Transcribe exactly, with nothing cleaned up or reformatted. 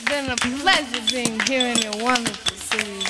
been a pleasure being here in your wonderful city.